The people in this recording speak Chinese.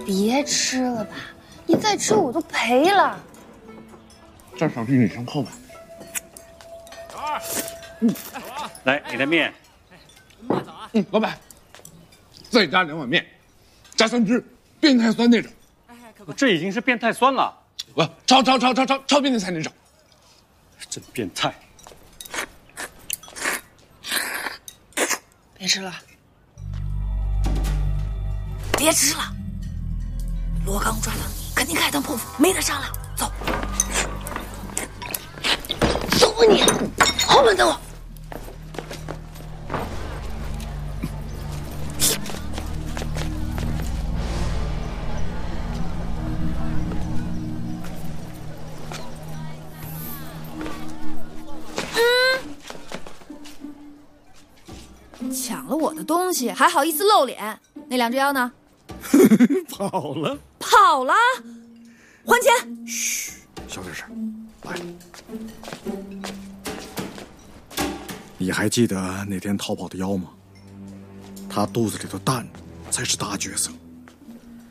别吃了吧，你再吃我都赔了。 这小弟你先扣吧。 小二， 来，你的面。 慢走啊。 老板，再加2碗面，加3只变态酸那种。 这已经是变态酸了。 我超变态那种。 真变态。 别吃了，别吃了。罗刚抓到你，肯定开膛破腹，没得商量。走，走你，后门等我。抢了我的东西，还好意思露脸？那2只妖呢？ 跑了。 跑了，还钱！ 嘘，小点声。来，你还记得那天逃跑的妖吗？他肚子里的蛋才是大角色。